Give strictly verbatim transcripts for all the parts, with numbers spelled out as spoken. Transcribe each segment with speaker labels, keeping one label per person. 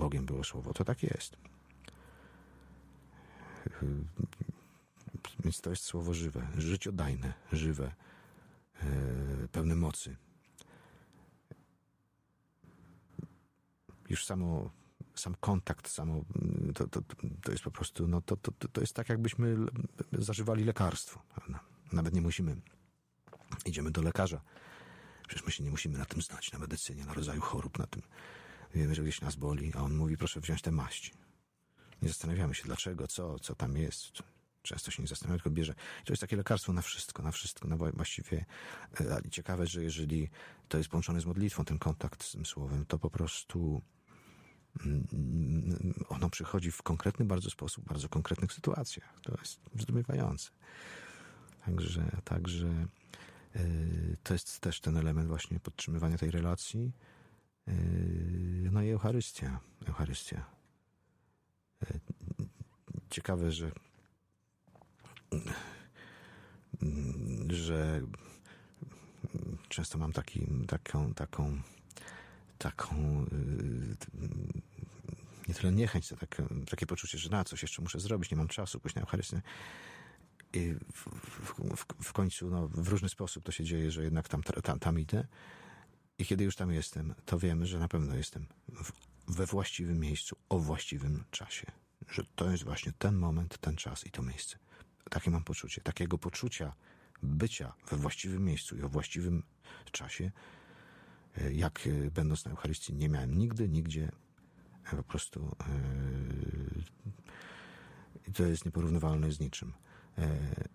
Speaker 1: Bogiem było Słowo. To tak jest. Więc to jest Słowo żywe, życiodajne, żywe, pełne mocy. Już samo, sam kontakt, samo, to, to, to jest po prostu, no to, to, to jest tak, jakbyśmy zażywali lekarstwo. Nawet nie musimy, idziemy do lekarza. Przecież my się nie musimy na tym znać, na medycynie, na rodzaju chorób, na tym. Wiemy, że gdzieś nas boli, a on mówi, proszę wziąć tę maść. Nie zastanawiamy się, dlaczego, co, co tam jest. Często się nie zastanawiamy, tylko bierze. To jest takie lekarstwo na wszystko, na wszystko. No właściwie ciekawe, że jeżeli to jest połączone z modlitwą, ten kontakt z tym słowem, to po prostu ono przychodzi w konkretny bardzo sposób, w bardzo konkretnych sytuacjach. To jest zdumiewające. Także, także to jest też ten element właśnie podtrzymywania tej relacji. No i Eucharystia. Eucharystia. Ciekawe, że że często mam taki, taką, taką, taką nie tyle niechęć, to takie, takie poczucie, że na coś jeszcze muszę zrobić, nie mam czasu, pójść na Eucharystię. I w, w, w końcu no, w różny sposób to się dzieje, że jednak tam, tam, tam idę i kiedy już tam jestem, to wiemy, że na pewno jestem w, we właściwym miejscu, o właściwym czasie. Że to jest właśnie ten moment, ten czas i to miejsce. Takie mam poczucie. Takiego poczucia bycia we właściwym miejscu i o właściwym czasie, jak będąc na Eucharystii, nie miałem nigdy, nigdzie. Po prostu yy, to jest nieporównywalne z niczym. Yy,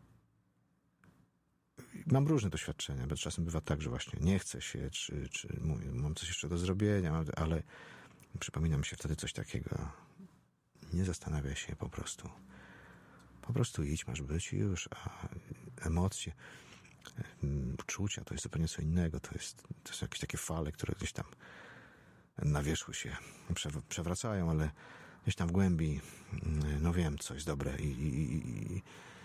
Speaker 1: mam różne doświadczenia, bo czasem bywa tak, że właśnie nie chcę się, czy, czy mówię, mam coś jeszcze do zrobienia, ale przypomina mi się wtedy coś takiego. Nie zastanawia się po prostu. Po prostu idź, masz być i już, a emocje, uczucia to jest zupełnie co innego. To jest, to są jakieś takie fale, które gdzieś tam na wierzchu się przewracają, ale gdzieś tam w głębi, no wiem, co jest dobre i, i, i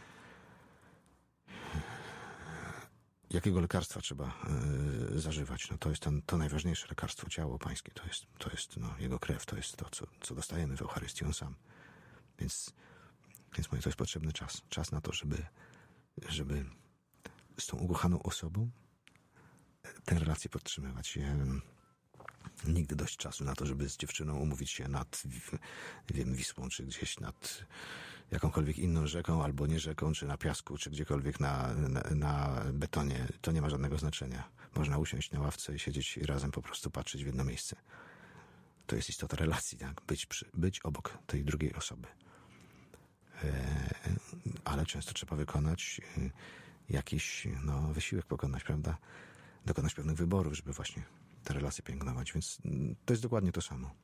Speaker 1: jakiego lekarstwa trzeba y, zażywać. No to jest ten, to najważniejsze lekarstwo, ciało pańskie. To jest, to jest no, jego krew, to jest to, co, co dostajemy w Eucharystii, on sam. Więc, więc mówię, to jest potrzebny czas. Czas na to, żeby, żeby z tą ukochaną osobą tę relację podtrzymywać. Ja nigdy dość czasu na to, żeby z dziewczyną umówić się nad, wiem, Wisłą, czy gdzieś nad jakąkolwiek inną rzeką, albo nie rzeką, czy na piasku, czy gdziekolwiek na, na, na betonie. To nie ma żadnego znaczenia. Można usiąść na ławce i siedzieć i razem po prostu patrzeć w jedno miejsce. To jest istota relacji, tak? Być, przy, być obok tej drugiej osoby. E, ale często trzeba wykonać jakiś, no, wysiłek pokonać, prawda? Dokonać pewnych wyborów, żeby właśnie te relacje pielęgnować, więc to jest dokładnie to samo.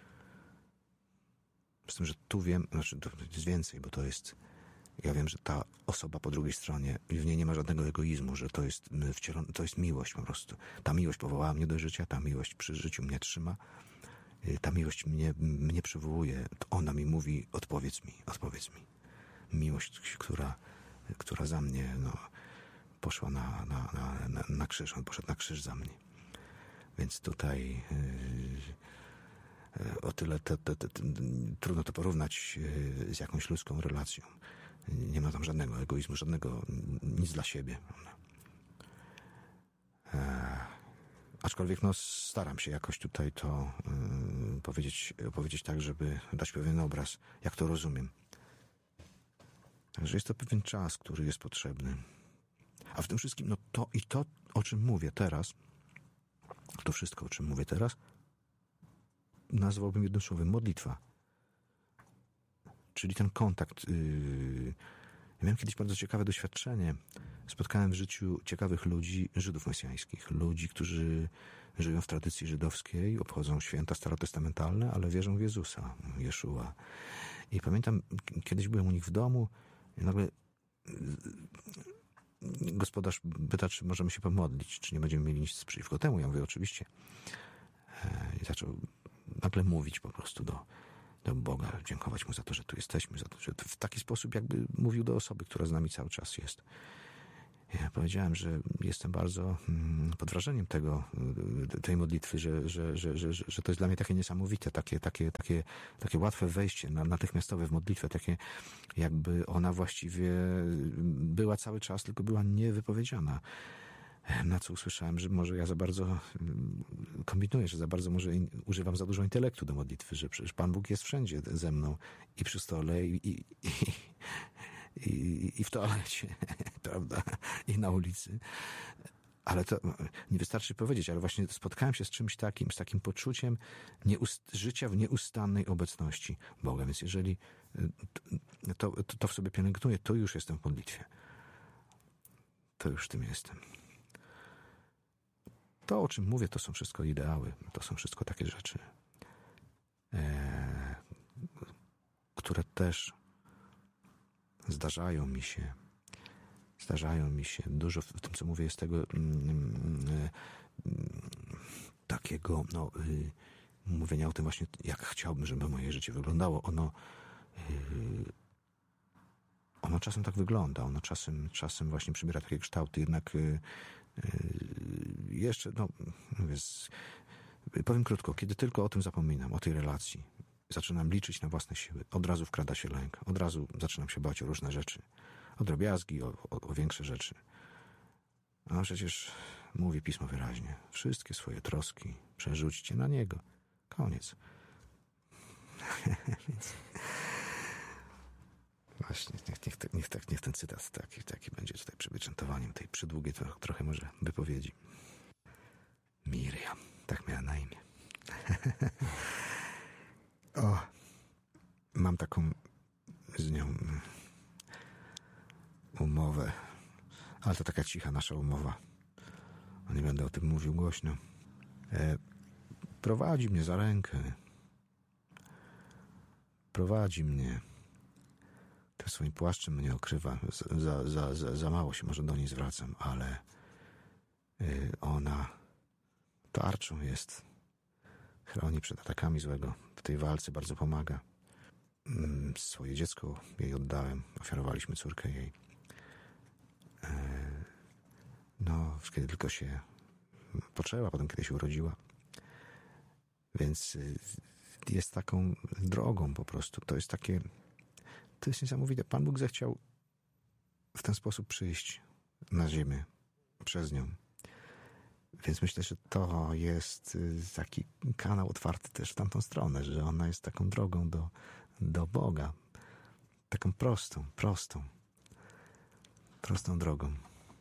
Speaker 1: Z tym, że tu wiem, znaczy to jest więcej, bo to jest, ja wiem, że ta osoba po drugiej stronie, w niej nie ma żadnego egoizmu, że to jest wcielone, to jest miłość po prostu. Ta miłość powołała mnie do życia, ta miłość przy życiu mnie trzyma, ta miłość mnie, mnie przywołuje, ona mi mówi, odpowiedz mi, odpowiedz mi. Miłość, która, która za mnie, no, poszła na, na, na, na, na krzyż, on poszedł na krzyż za mnie. Więc tutaj yy, o tyle te, te, te, te, trudno to porównać yy, z jakąś ludzką relacją. Nie ma tam żadnego egoizmu, żadnego, nic dla siebie. E, aczkolwiek no, staram się jakoś tutaj to yy, powiedzieć, powiedzieć tak, żeby dać pewien obraz, jak to rozumiem. Także jest to pewien czas, który jest potrzebny. A w tym wszystkim, no to i to, o czym mówię teraz, to wszystko, o czym mówię teraz, nazwałbym jednym słowem modlitwa. Czyli ten kontakt. Yy... Ja miałem kiedyś bardzo ciekawe doświadczenie. Spotkałem w życiu ciekawych ludzi, Żydów mesjańskich. Ludzi, którzy żyją w tradycji żydowskiej, obchodzą święta starotestamentalne, ale wierzą w Jezusa, Jeszua. I pamiętam, kiedyś byłem u nich w domu i nagle gospodarz pyta, czy możemy się pomodlić, czy nie będziemy mieli nic przeciwko temu. Ja mówię, oczywiście. I zaczął nagle mówić po prostu do, do Boga, dziękować Mu za to, że tu jesteśmy, za to, że w taki sposób jakby mówił do osoby, która z nami cały czas jest. Ja powiedziałem, że jestem bardzo pod wrażeniem tego, tej modlitwy, że, że, że, że, że to jest dla mnie takie niesamowite, takie, takie, takie, takie łatwe wejście, natychmiastowe w modlitwę, takie jakby ona właściwie była cały czas, tylko była niewypowiedziana. Na co usłyszałem, że może ja za bardzo kombinuję, że za bardzo może używam za dużo intelektu do modlitwy, że przecież Pan Bóg jest wszędzie ze mną i przy stole i, i, i, i, i w toalecie, prawda, i na ulicy. Ale to nie wystarczy powiedzieć, ale właśnie spotkałem się z czymś takim, z takim poczuciem nieust- życia w nieustannej obecności Boga. Więc jeżeli to, to, to w sobie pielęgnuję, to już jestem w modlitwie. To już w tym jestem. To, o czym mówię, to są wszystko ideały. To są wszystko takie rzeczy, e, które też zdarzają mi się. Zdarzają mi się. Dużo w tym, co mówię, jest tego mm, e, takiego, no, y, mówienia o tym właśnie, jak chciałbym, żeby moje życie wyglądało. Ono y, ono czasem tak wygląda. Ono czasem, czasem właśnie przybiera takie kształty. Jednak y, jeszcze, no, mówię, powiem krótko, kiedy tylko o tym zapominam, o tej relacji, zaczynam liczyć na własne siły, od razu wkrada się lęk, od razu zaczynam się bać o różne rzeczy, o drobiazgi, o, o, o większe rzeczy. A przecież mówi Pismo wyraźnie, wszystkie swoje troski przerzućcie na Niego. Koniec. Więc właśnie, niech, niech, niech, niech, niech ten cytat taki, taki będzie tutaj przybyczętowaniem tej przydługiej trochę, trochę może wypowiedzi. Miriam, tak miała na imię. O, mam taką z nią umowę, ale to taka cicha nasza umowa. Nie będę o tym mówił głośno. E, prowadzi mnie za rękę. Prowadzi mnie. Tym swoim płaszczem mnie okrywa. Za, za, za, za mało się może do niej zwracam, ale y, ona tarczą jest. Chroni przed atakami złego. W tej walce bardzo pomaga. Mm, swoje dziecko jej oddałem. Ofiarowaliśmy córkę jej. Y, no, kiedy tylko się poczęła, potem kiedy się urodziła. Więc y, jest taką drogą po prostu. To jest takie To jest niesamowite. Pan Bóg zechciał w ten sposób przyjść na ziemię przez nią. Więc myślę, że to jest taki kanał otwarty też w tamtą stronę, że ona jest taką drogą do, do Boga. Taką prostą, prostą, prostą drogą.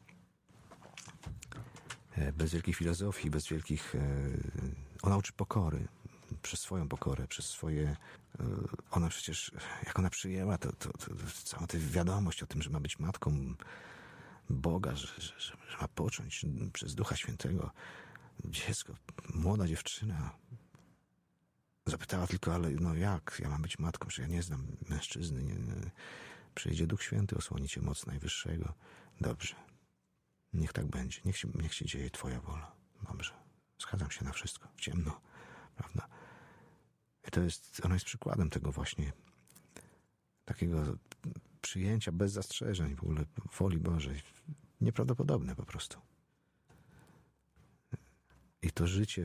Speaker 1: Bez wielkiej filozofii, bez wielkich... Ona uczy pokory. Przez swoją pokorę, przez swoje... Ona przecież, jak ona przyjęła, to, to, to, to cała ta wiadomość o tym, że ma być matką Boga, że, że, że, że ma począć przez Ducha Świętego dziecko, młoda dziewczyna. Zapytała tylko, ale no jak? Ja mam być matką, że ja nie znam mężczyzny. Nie, nie. Przyjdzie Duch Święty, osłoni cię moc Najwyższego. Dobrze. Niech tak będzie. Niech się, niech się dzieje Twoja wola. Dobrze. Zgadzam się na wszystko. W ciemno. Prawda? I to jest, ona jest przykładem tego właśnie takiego przyjęcia bez zastrzeżeń, w ogóle woli Bożej. Nieprawdopodobne po prostu. I to życie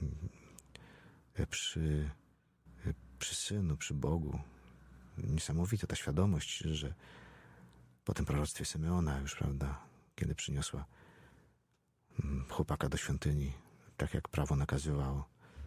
Speaker 1: przy, przy Synu, przy Bogu. Niesamowite ta świadomość, że po tym proroctwie Symeona już, prawda, kiedy przyniosła chłopaka do świątyni, tak jak prawo nakazywało.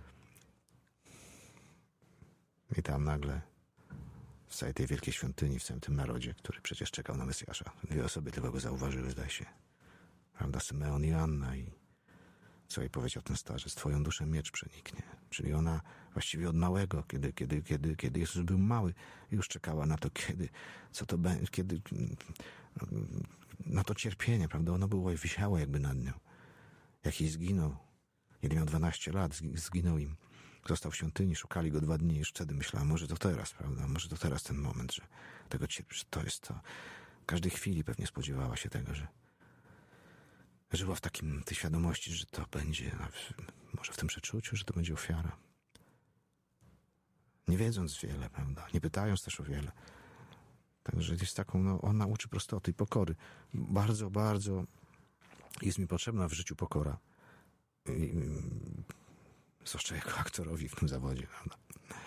Speaker 1: I tam nagle w całej tej wielkiej świątyni, w całym tym narodzie, który przecież czekał na Mesjasza, dwie osoby tylko go zauważyły, zdaje się. Prawda, Symeon i Anna. I co jej powiedział ten starzec? Twoją duszę miecz przeniknie. Czyli ona właściwie od małego, kiedy, kiedy, kiedy, kiedy Jezus był mały, już czekała na to, kiedy, co to będzie, kiedy, na to cierpienie, prawda? Ono było i wisiało jakby nad nią. Jak jej zginął, kiedy miał dwanaście lat, zginął im. Został w świątyni, szukali go dwa dni, już wtedy myślałem, może to teraz, prawda? Może to teraz ten moment, że tego cierpi, że to jest to. W każdej chwili pewnie spodziewała się tego, że żyła w takim, tej świadomości, że to będzie, może w tym przeczuciu, że to będzie ofiara. Nie wiedząc wiele, prawda? Nie pytając też o wiele. Także jest taką, no, ona uczy prostoty i pokory. Bardzo, bardzo jest mi potrzebna w życiu pokora. I, zwłaszcza jako aktorowi w tym zawodzie, prawda?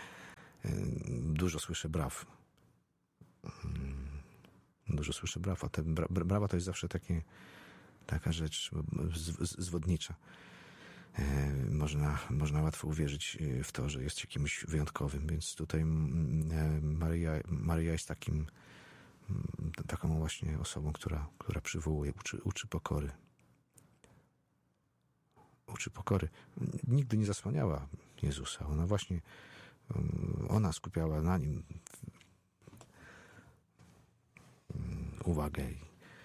Speaker 1: Dużo słyszę braw. Dużo słyszę braw, a te bra, brawa to jest zawsze takie, taka rzecz z, z, zwodnicza. Można, można łatwo uwierzyć w to, że jest się kimś wyjątkowym, więc tutaj Maria, Maria jest takim, taką właśnie osobą, która, która przywołuje, uczy, uczy pokory. Uczy pokory. Nigdy nie zasłaniała Jezusa. Ona właśnie, ona skupiała na Nim uwagę.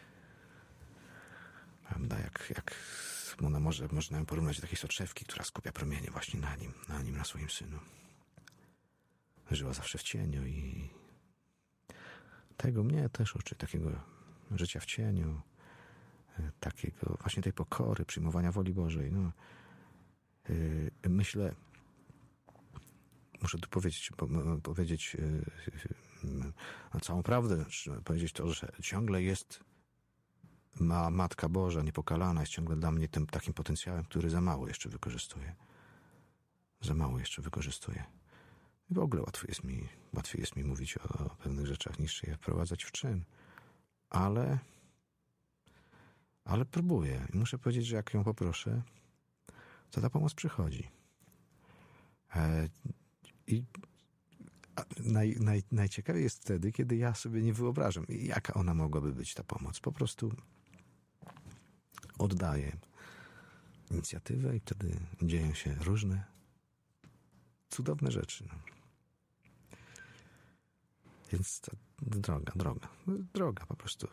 Speaker 1: Prawda, jak, jak ona może, można ją porównać do takiej soczewki, która skupia promienie właśnie na Nim, na Nim, na swoim Synu. Żyła zawsze w cieniu i tego mnie też uczy, takiego życia w cieniu, takiego właśnie tej pokory, przyjmowania woli Bożej. No, yy, myślę, muszę tu powiedzieć, po, powiedzieć yy, yy, całą prawdę, powiedzieć to, że ciągle jest ma Matka Boża niepokalana, jest ciągle dla mnie tym takim potencjałem, który za mało jeszcze wykorzystuje. Za mało jeszcze wykorzystuje. I w ogóle łatwiej jest mi, łatwiej jest mi mówić o, o pewnych rzeczach, niż je wprowadzać w czyn. Ale ale próbuję. I muszę powiedzieć, że jak ją poproszę, to ta pomoc przychodzi. E, I naj, naj, najciekawiej jest wtedy, kiedy ja sobie nie wyobrażam, jaka ona mogłaby być, ta pomoc. Po prostu oddaję inicjatywę i wtedy dzieją się różne cudowne rzeczy. No. Więc to droga, droga, droga po prostu.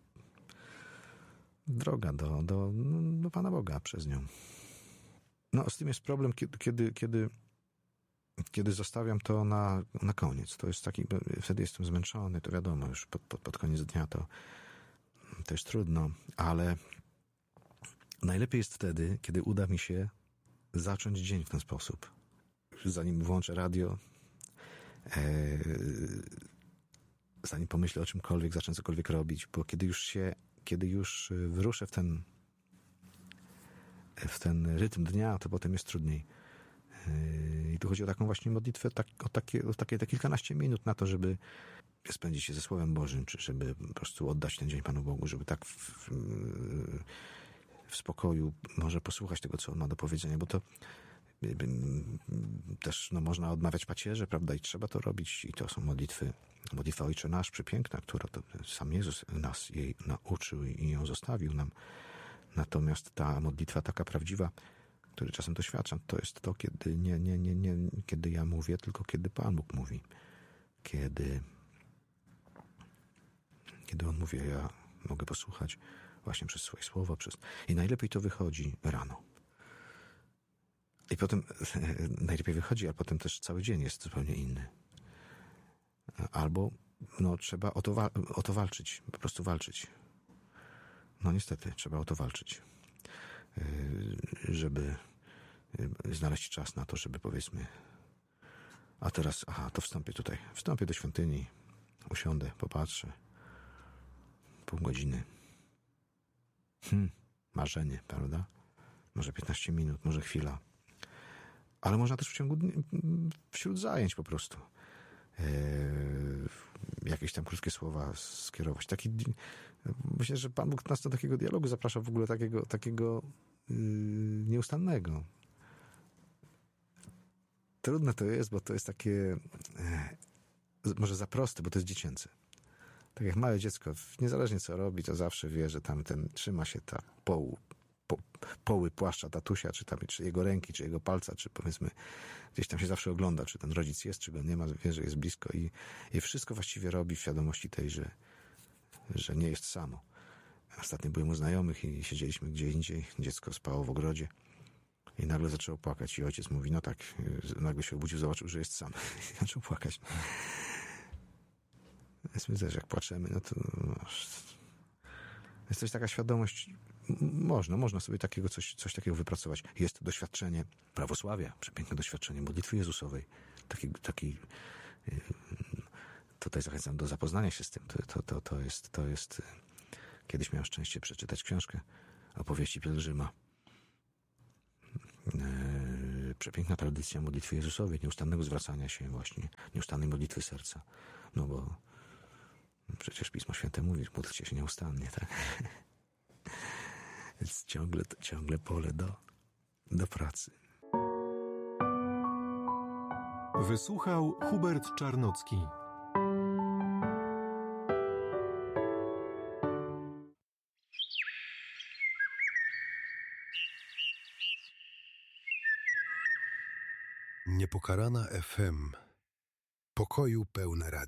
Speaker 1: Droga do, do, do Pana Boga przez nią. No, z tym jest problem, kiedy, kiedy, kiedy, kiedy zostawiam to na, na koniec. To jest taki, wtedy jestem zmęczony, to wiadomo, już pod, pod, pod koniec dnia to, to jest trudno, ale najlepiej jest wtedy, kiedy uda mi się zacząć dzień w ten sposób. Zanim włączę radio, e, zanim pomyślę o czymkolwiek, zacznę cokolwiek robić, bo kiedy już się Kiedy już wyruszę w ten, w ten rytm dnia, to potem jest trudniej. I tu chodzi o taką właśnie modlitwę, tak, o takie, o takie te kilkanaście minut na to, żeby spędzić się ze Słowem Bożym, czy żeby po prostu oddać ten dzień Panu Bogu, żeby tak w, w spokoju może posłuchać tego, co On ma do powiedzenia, bo to też no, można odmawiać pacierze, prawda, i trzeba to robić, i to są modlitwy. Modlitwa Ojcze Nasz przepiękna, która to sam Jezus nas jej nauczył i ją zostawił nam. Natomiast ta modlitwa taka prawdziwa, której czasem doświadczam, to jest to, kiedy nie, nie, nie, nie, kiedy ja mówię, tylko kiedy Pan Bóg mówi. Kiedy, kiedy On mówi, a ja mogę posłuchać właśnie przez swoje słowo. Przez... I najlepiej to wychodzi rano. I potem najlepiej wychodzi, a potem też cały dzień jest zupełnie inny. Albo no, trzeba o to, wa- o to walczyć, po prostu walczyć. No niestety, trzeba o to walczyć. Yy, żeby yy, znaleźć czas na to, żeby powiedzmy, a teraz, aha, to wstąpię tutaj, wstąpię do świątyni, usiądę, popatrzę, pół godziny. Hmm, marzenie, prawda? Może piętnaście minut, może chwila. Ale można też w ciągu dnia, wśród zajęć po prostu yy, jakieś tam krótkie słowa skierować. Taki, myślę, że Pan Bóg nas do takiego dialogu zaprasza, w ogóle takiego, takiego yy, nieustannego. Trudne to jest, bo to jest takie yy, może za proste, bo to jest dziecięce. Tak jak małe dziecko, niezależnie co robi, to zawsze wie, że tam ten trzyma się ta połu Po, poły płaszcza tatusia, czy tam, czy jego ręki, czy jego palca, czy powiedzmy gdzieś tam się zawsze ogląda, czy ten rodzic jest, czy go nie ma, wie, że jest blisko i, i wszystko właściwie robi w świadomości tej, że, że nie jest samo. Ostatnio byłem u znajomych i siedzieliśmy gdzie indziej, dziecko spało w ogrodzie i nagle zaczęło płakać i ojciec mówi, no tak, nagle się obudził, zobaczył, że jest sam i zaczął płakać. Więc my też jak płaczemy, no to no, jest też taka świadomość. Można, można sobie takiego coś, coś takiego wypracować. Jest doświadczenie prawosławia, przepiękne doświadczenie modlitwy Jezusowej. Taki, taki, tutaj zachęcam do zapoznania się z tym. To, to, to, to, jest, to jest... Kiedyś miałem szczęście przeczytać książkę Opowieści pielgrzyma. Eee, przepiękna tradycja modlitwy Jezusowej, nieustannego zwracania się właśnie, nieustannej modlitwy serca. No bo przecież Pismo Święte mówi, że módlcie się nieustannie, tak? Więc ciągle, ciągle pole do, do pracy.
Speaker 2: Wysłuchał Hubert Czarnocki.
Speaker 3: Niepokalana F M. Pokoju pełne radio.